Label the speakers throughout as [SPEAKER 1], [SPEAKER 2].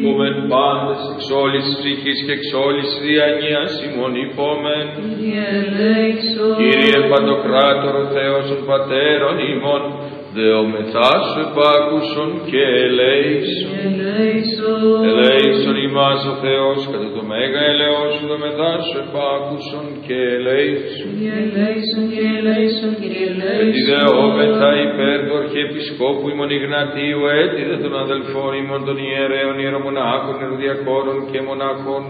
[SPEAKER 1] Υπόμεν πάντες εξ όλης ψυχής και εξ όλης διανοίας ημών υπόμεν. Κύριε Παντοκράτορο Θεός των Πατέρων ημών, δεομεθά σου επάκουσον και ελέησον. Ελέησον ημάς ο Θεός κατά το μέγα ελεός σου, δεομεθά σου επάκουσον και ελέησον. Ετι δεόμεθα υπέρ του Αρχιεπισκόπου ημών Ιγνατίου, έτι δε των αδελφών ημών των ιερέων, ιερομονάχων, ιεροδιακόρων και μονάχων,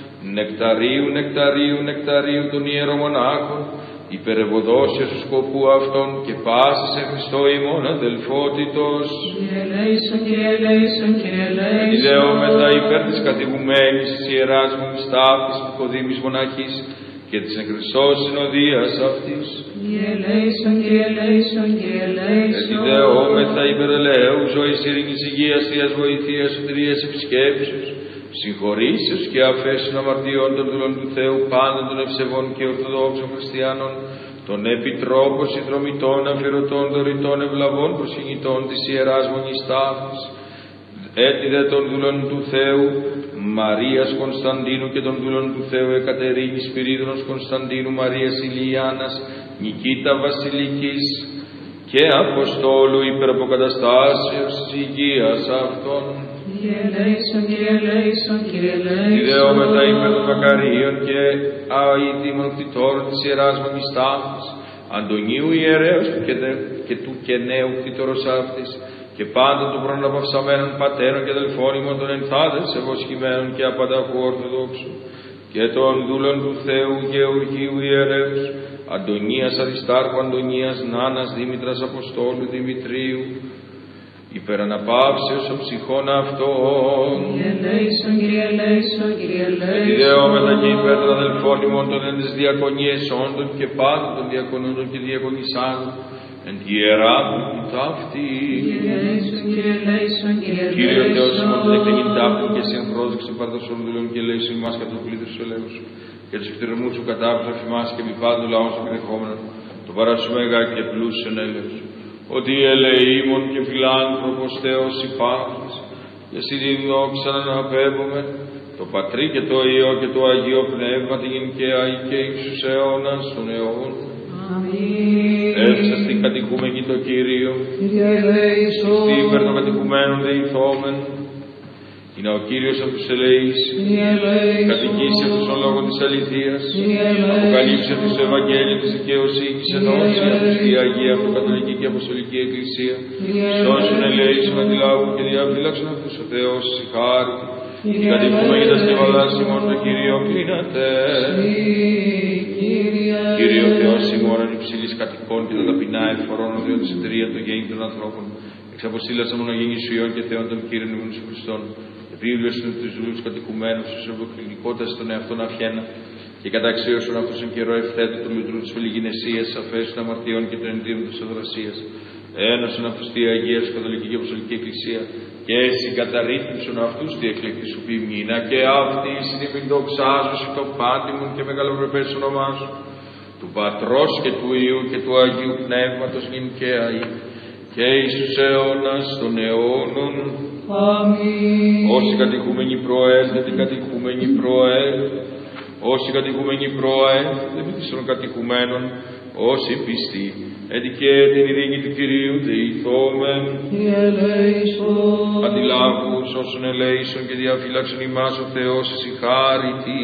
[SPEAKER 1] νεκταρίου των ιερομονάχων, υπερευωδώσια του σκοπού αυτών και πάση σε Χριστό ημών αδελφότητος. Επιδεόμεθα υπέρ της κατηγουμένης της Ιεράς Μονής Ταύτης Νικοδήμης Μοναχής και της εν Χριστώ συνοδείας αυτής. Επιδεόμεθα υπέρ ελέου ζωής, ειρήνης, υγείας, θείας βοηθείας, σωτηρίας, επισκέψεως, συγχωρήσεως και αφέσεων αμαρτιών των δούλων του Θεού, πάντων των ευσεβών και ορθοδόξων χριστιανών, των επιτρόπων, συνδρομητών, αφιερωτών, δωρητών, ευλαβών, προσκυνητών της Ιεράς Μονής Ταύτης, έτι δε των δούλων του Θεού, Μαρίας Κωνσταντίνου και των δούλων του Θεού, Εκατερίνης, Σπυρίδωνος Κωνσταντίνου, Μαρίας Ηλιάνας, Νικήτα Βασιλικής και Αποστόλου υπεραποκαταστάσεως της υγείας αυτών. Ιδεόμεθα υπέρ των Μακαρίων και αητήμων κτητόρων της Ιεράς Μονής Ταύτης, Αντωνίου ιερέως και του και νέου κτητόρος αυτής, και πάντων των προναπαυσαμένων πατέρων και αδελφών ημών των ενθάδες ευοσχημένων και απανταχού ορθοδόξου, και των δούλων του Θεού Γεωργίου ιερέως, Αντωνίας Αριστάρχου, Αντωνίας Νάνας, Δήμητρας Αποστόλου, Δημητρίου, υπεραναπαύσεως των ψυχών αυτών. Επιδεόμεθα και υπέρ των αδελφών ημών των εν της διακονίες όντων και πάντων των διακονούντων και διακονισάντων, εν τη Ιερά Μονή Ταύτη. Κύριε Θεός ημών των εκλεγήν ταύτων και εσύ εν πρόσδεξε παραδοσών δουλειών και ελέησον ημάς κατά το πλήθος του ελέους σου, και τους εκτιρμούς σου κατάπτωσαν φημάς και μη πάντων λαών σου επιδεχόμενων, το παράσου μέγα και πλούσιον έλεος. Ότι ελεήμων και φιλάνθρωπος Θεός υπάρχεις, και εσύ την δόξα να απέμπουμε, το Πατρί και το Υιό και το Αγίο Πνεύμα, την γενικαία και ύψους αιώνας των αιώνων. Εύξαστη κατοικούμενη το Κύριο, σωστή υπέρ των κατοικουμένων δεηθόμεν. Είναι ο Κύριος από τους ελεείς, κατοικήσει αυτούς των λόγων της αληθείας, αποκαλύψει αυτούς το Ευαγγέλιο της δικαιοσύνης, ενώσει αυτούς τη Αγία Αυτοκαθολική και Αποστολική Εκκλησία, σώσουν ελεήσουν αντιλάβουν και διαφύλαξουν αυτούς ο Θεός συγχάρη, και κατοικούμενοι τα στεβαλάς ημών το Κύριο κλείνατε. Κύριε ο Θεός ημών εν υψηλής κατοικών και τα ταπεινά εφορών οδείων της εταιρεία των γέννητων ανθρώπων, εξαποστήλασα μονογενή σου Υιών και Θεών των Κύριων ημών σου Χριστών, επίβλεσον τους δουλούς κατοικουμένους, στους ευρωκλινικότας των εαυτών αυχένα, και καταξίωσον αυτούς εν καιρό ευθέτου του λουτρού της φιλιγυνεσίας, αφέσουν αμαρτιών και των ενδύων της αδρασίας. Ένωσον αυτούς τη Αγία σου Καθολική και Αποστολική Εκκλησία, και εσύ καταρρύθμισον αυτούς τη εκλεκτή σου ποιμήνα, και αυτή συνήθιν δοξάζωση το πάντιμον και μεγαλοπρεπές όνομά σου, του Πατρός και του Υιού και του Αγίου Πνεύματος νυν και αεί, και εις τους αιώνας των αιώνων. Αμήν. Όσοι κατοικούμενοι προέλθετε, κατοικούμενοι προέλθετε. Όσοι κατοικούμενοι προέλθετε, με των κατοικουμένων, όσοι πιστοί, έτι και την ειρήνη του Κυρίου δεηθόμεν. Αντιλάβους όσων ελέησον και διαφύλαξον ημάς ο Θεός συγχάρητη.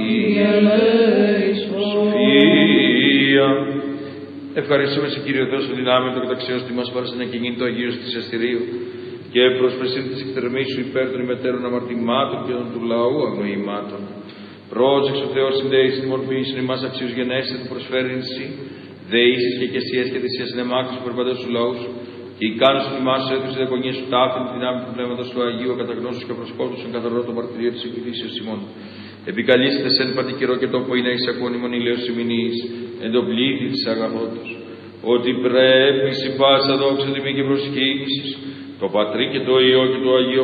[SPEAKER 1] Σοφία. Ευχαριστούμε σε Κύριο Θεός, ο δυνάμει το καταξιός τι μας πάρεσε να κινείται το Αγίος της Αστηρίου, και προσπεσίν της εκθερμής σου υπέρ των ημετέρων αμαρτημάτων και των του λαού αγνοημάτων. Πρόσεξε ο Θεός συνδέησιν μορφήσιν ημάς αξίους γενέσαι του προσφέρειν εσύ, δεήσεις και κεσίες και θυσίες νεμάκους του περπαντός του λαού σου, και ικάνωσιν ημάς σου έθους δεκονίες σου τάφην τη δυνάμει του Πνεύματος του Αγίου, καταγνώσους και προσκόπτωσον καθαρό το μαρτυρίο της εκκλησίας ημών. Επικαλείστε σε εν πατικερό και τόπο είναι εισακόνιμον ηλαίος ημινής, εν το πλήθη της αγαθότος, ότι πρέπει συ πάσα δόξα τιμή και προσκύνησης, το Πατρί και το Υιό και το Αγίο